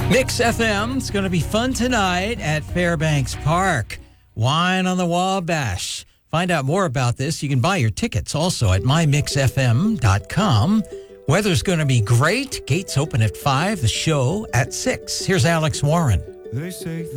Mix FM. It's going to be fun tonight at Fairbanks Park. Wine on the Wabash. Find out more about this. You can buy your tickets also at mymixfm.com. Weather's going to be great. Gates open at 5. The show at 6. Here's Alex Warren. They say